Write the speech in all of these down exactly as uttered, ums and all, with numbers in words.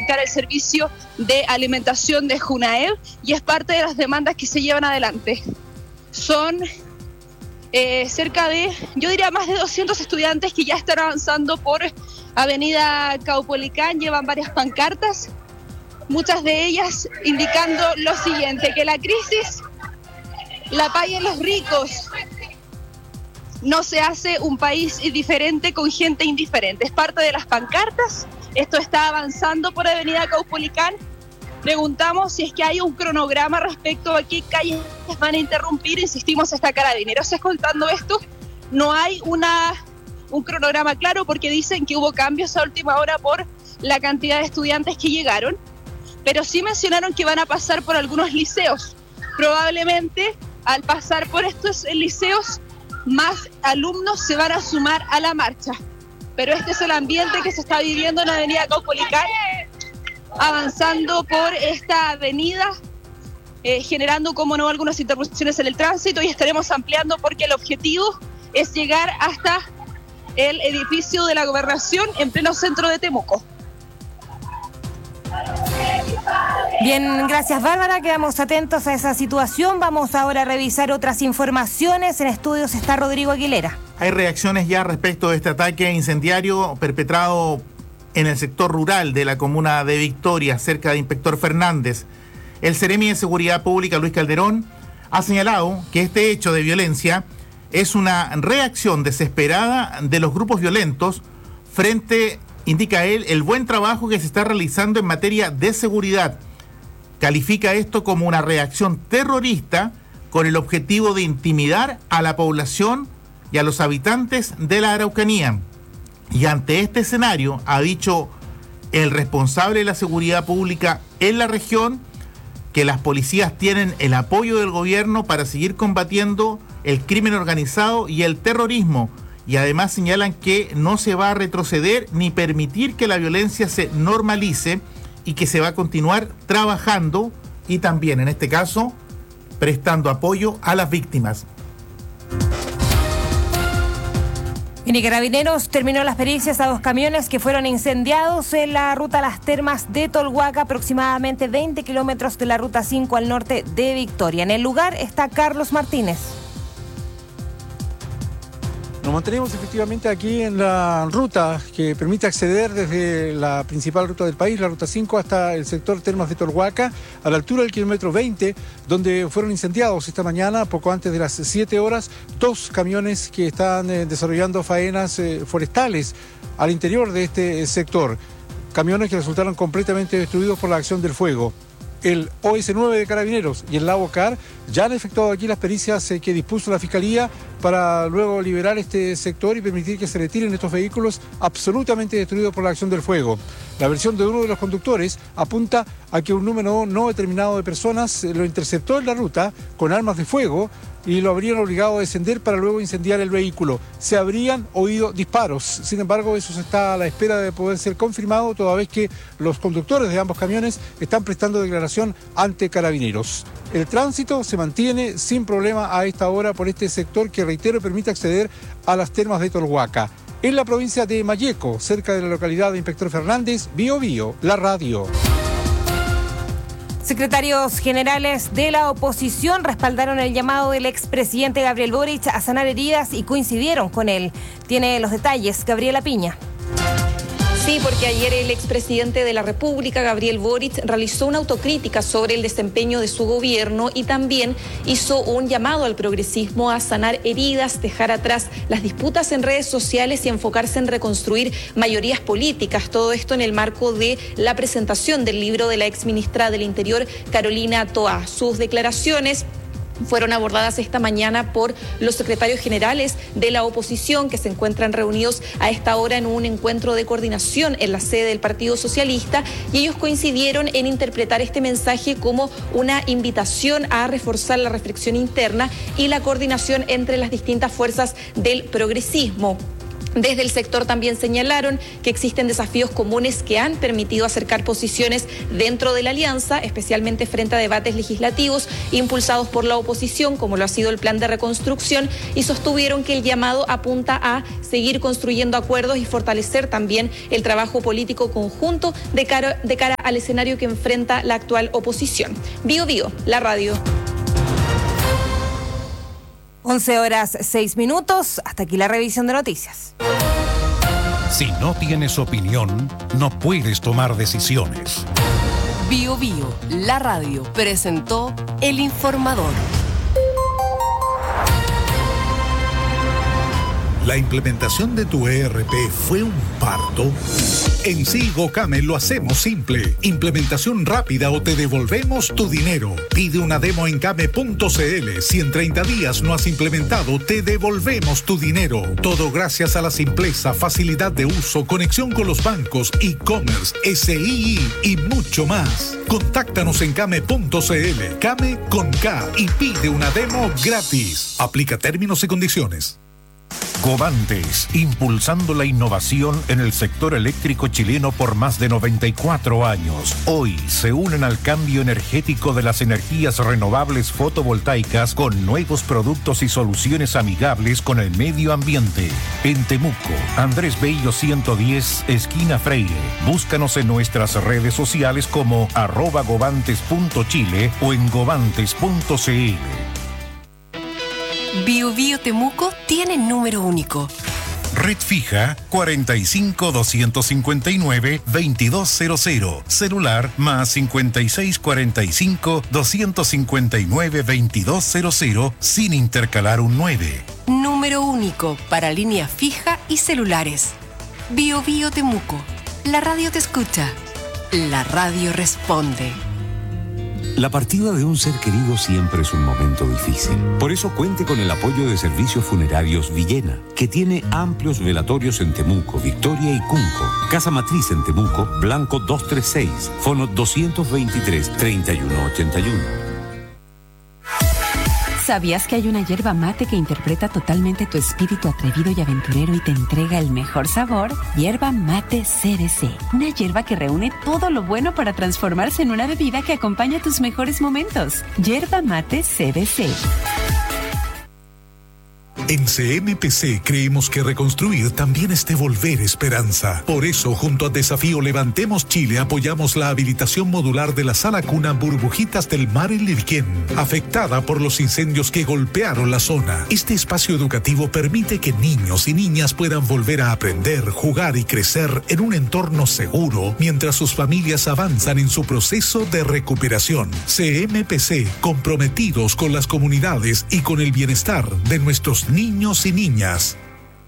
modificar el servicio de alimentación de Junaed y es parte de las demandas que se llevan adelante. Son eh, cerca de, yo diría más de doscientos estudiantes que ya están avanzando por Avenida Caupolicán, llevan varias pancartas, muchas de ellas indicando lo siguiente, que la crisis la paguen los ricos. No se hace un país diferente con gente indiferente. Es parte de las pancartas. Esto está avanzando por Avenida Caupolicán. Preguntamos si es que hay un cronograma respecto a qué calles van a interrumpir. Insistimos, está Carabineros escoltando esto. No hay una, un cronograma claro porque dicen que hubo cambios a última hora por la cantidad de estudiantes que llegaron. Pero sí mencionaron que van a pasar por algunos liceos. Probablemente al pasar por estos liceos, más alumnos se van a sumar a la marcha. Pero este es el ambiente que se está viviendo en la Avenida Caupolicán, avanzando por esta avenida, eh, generando, como no, algunas interrupciones en el tránsito, y estaremos ampliando porque el objetivo es llegar hasta el edificio de la Gobernación en pleno centro de Temuco. Bien, gracias Bárbara, quedamos atentos a esa situación. Vamos ahora a revisar otras informaciones. En estudios está Rodrigo Aguilera. Hay reacciones ya respecto de este ataque incendiario perpetrado en el sector rural de la comuna de Victoria, cerca de Inspector Fernández. El Seremi de Seguridad Pública, Luis Calderón, ha señalado que este hecho de violencia es una reacción desesperada de los grupos violentos frente, indica él, el buen trabajo que se está realizando en materia de seguridad. Califica esto como una reacción terrorista con el objetivo de intimidar a la población y a los habitantes de la Araucanía. Y ante este escenario, ha dicho el responsable de la seguridad pública en la región que las policías tienen el apoyo del gobierno para seguir combatiendo el crimen organizado y el terrorismo. Y además señalan que no se va a retroceder ni permitir que la violencia se normalice y que se va a continuar trabajando y también, en este caso, prestando apoyo a las víctimas. Y Carabineros terminó las pericias a dos camiones que fueron incendiados en la ruta Las Termas de Tolhuaca, aproximadamente veinte kilómetros de la ruta cinco al norte de Victoria. En el lugar está Carlos Martínez. Nos mantenemos efectivamente aquí en la ruta que permite acceder desde la principal ruta del país, la ruta cinco, hasta el sector Termas de Tolhuaca, a la altura del kilómetro veinte, donde fueron incendiados esta mañana, poco antes de las siete horas, dos camiones que están eh, desarrollando faenas eh, forestales al interior de este sector. Camiones que resultaron completamente destruidos por la acción del fuego. El O S nueve de Carabineros y el Lavocar ya han efectuado aquí las pericias eh, que dispuso la Fiscalía para luego liberar este sector y permitir que se retiren estos vehículos absolutamente destruidos por la acción del fuego. La versión de uno de los conductores apunta a que un número no determinado de personas lo interceptó en la ruta con armas de fuego y lo habrían obligado a descender para luego incendiar el vehículo. Se habrían oído disparos. Sin embargo, eso se está a la espera de poder ser confirmado, toda vez que los conductores de ambos camiones están prestando declaración ante Carabineros. El tránsito se mantiene sin problema a esta hora por este sector que, reitero, permite acceder a las Termas de Tolhuaca. En la provincia de Malleco, cerca de la localidad de Inspector Fernández, Bío Bío, la radio. Secretarios generales de la oposición respaldaron el llamado del expresidente Gabriel Boric a sanar heridas y coincidieron con él. Tiene los detalles Gabriela Piña. Sí, porque ayer el expresidente de la República, Gabriel Boric, realizó una autocrítica sobre el desempeño de su gobierno y también hizo un llamado al progresismo a sanar heridas, dejar atrás las disputas en redes sociales y enfocarse en reconstruir mayorías políticas. Todo esto en el marco de la presentación del libro de la exministra del Interior, Carolina Toá. Sus declaraciones fueron abordadas esta mañana por los secretarios generales de la oposición que se encuentran reunidos a esta hora en un encuentro de coordinación en la sede del Partido Socialista, y ellos coincidieron en interpretar este mensaje como una invitación a reforzar la reflexión interna y la coordinación entre las distintas fuerzas del progresismo. Desde el sector también señalaron que existen desafíos comunes que han permitido acercar posiciones dentro de la alianza, especialmente frente a debates legislativos impulsados por la oposición, como lo ha sido el plan de reconstrucción, y sostuvieron que el llamado apunta a seguir construyendo acuerdos y fortalecer también el trabajo político conjunto de cara, de cara al escenario que enfrenta la actual oposición. Bio Bio, la radio. once horas seis minutos, hasta aquí la revisión de noticias. Si no tienes opinión, no puedes tomar decisiones. Bio Bio, la radio, presentó El Informador. ¿La implementación de tu E R P fue un parto? En Silgocame lo hacemos simple. Implementación rápida o te devolvemos tu dinero. Pide una demo en came punto c l. Si en treinta días no has implementado, te devolvemos tu dinero. Todo gracias a la simpleza, facilidad de uso, conexión con los bancos, e-commerce, S I I y mucho más. Contáctanos en came punto c l. Came con K y pide una demo gratis. Aplica términos y condiciones. Covantes, impulsando la innovación en el sector eléctrico chileno por más de noventa y cuatro años. Hoy se unen al cambio energético de las energías renovables fotovoltaicas con nuevos productos y soluciones amigables con el medio ambiente. En Temuco, Andrés Bello ciento diez, esquina Freire. Búscanos en nuestras redes sociales como arroba govantes punto chile o en govantes punto c l. Bio Bio Temuco tiene número único. Red fija cuarenta y cinco, doscientos cincuenta y nueve, veintidós cero cero. Celular más cincuenta y seis, cuarenta y cinco, doscientos cincuenta y nueve, veintidós cero cero sin intercalar un nueve. Número único para línea fija y celulares. Bio Bio Temuco. La radio te escucha. La radio responde. La partida de un ser querido siempre es un momento difícil. Por eso cuente con el apoyo de Servicios Funerarios Villena, que tiene amplios velatorios en Temuco, Victoria y Cunco. Casa Matriz en Temuco, Blanco doscientos treinta y seis, fono doscientos veintitrés, treinta y uno ochenta y uno. ¿Sabías que hay una yerba mate que interpreta totalmente tu espíritu atrevido y aventurero y te entrega el mejor sabor? Yerba Mate C B C. Una yerba que reúne todo lo bueno para transformarse en una bebida que acompaña tus mejores momentos. Yerba Mate C B C. En C M P C creemos que reconstruir también es devolver esperanza. Por eso, junto a Desafío Levantemos Chile, apoyamos la habilitación modular de la sala cuna Burbujitas del Mar en Lirquén, afectada por los incendios que golpearon la zona. Este espacio educativo permite que niños y niñas puedan volver a aprender, jugar y crecer en un entorno seguro, mientras sus familias avanzan en su proceso de recuperación. C M P C, comprometidos con las comunidades y con el bienestar de nuestros niños y niñas.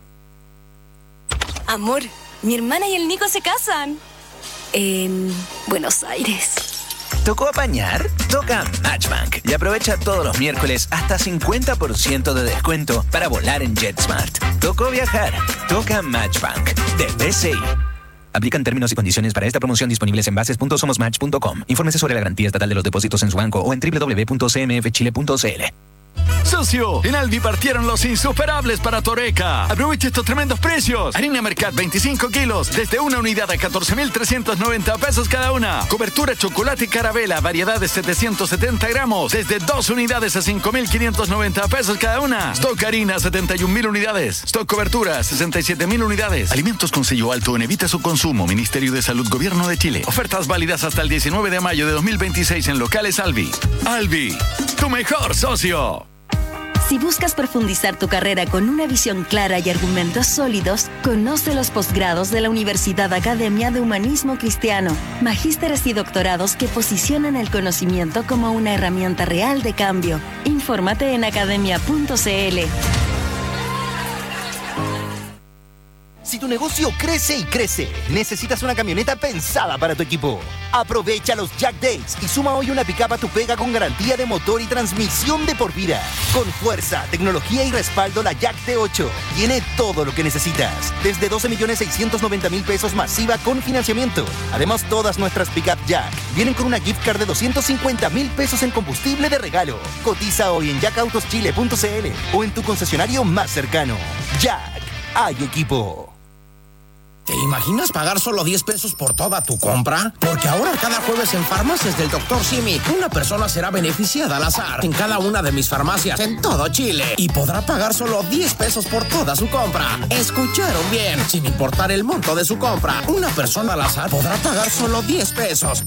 Amor, mi hermana y el Nico se casan en Buenos Aires. ¿Tocó apañar? Toca Matchbank y aprovecha todos los miércoles hasta cincuenta por ciento de descuento para volar en JetSmart. ¿Tocó viajar? Toca Matchbank de B C I. Aplican términos y condiciones para esta promoción disponibles en bases punto somos match punto com. Infórmese sobre la garantía estatal de los depósitos en su banco o en doble u doble u doble u punto c m f chile punto c l. Socio, en Alvi partieron los insuperables para Toreca. Aprovecha estos tremendos precios. Harina Mercat veinticinco kilos, desde una unidad a catorce mil trescientos noventa pesos cada una. Cobertura chocolate y carabela, variedad de setecientos setenta gramos, desde dos unidades a cinco mil quinientos noventa pesos cada una. Stock harina, setenta y un mil unidades. Stock cobertura, sesenta y siete mil unidades. Alimentos con sello alto en evita su consumo. Ministerio de Salud, Gobierno de Chile. Ofertas válidas hasta el diecinueve de mayo de dos mil veintiséis en locales Alvi. Alvi, tu mejor socio. Si buscas profundizar tu carrera con una visión clara y argumentos sólidos, conoce los posgrados de la Universidad Academia de Humanismo Cristiano, magísteres y doctorados que posicionan el conocimiento como una herramienta real de cambio. Infórmate en academia punto c l. Si tu negocio crece y crece, necesitas una camioneta pensada para tu equipo. Aprovecha los Jack Days y suma hoy una pickup a tu pega con garantía de motor y transmisión de por vida. Con fuerza, tecnología y respaldo, la Jack T ocho tiene todo lo que necesitas. Desde doce millones seiscientos noventa mil pesos masiva con financiamiento. Además, todas nuestras pickup Jack vienen con una gift card de doscientos cincuenta mil pesos en combustible de regalo. Cotiza hoy en jack autos chile punto c l o en tu concesionario más cercano. Jack, hay equipo. ¿Te imaginas pagar solo diez pesos por toda tu compra? Porque ahora cada jueves en Farmacias del doctor Simi, una persona será beneficiada al azar en cada una de mis farmacias en todo Chile y podrá pagar solo diez pesos por toda su compra. ¿Escucharon bien? Sin importar el monto de su compra, una persona al azar podrá pagar solo diez pesos.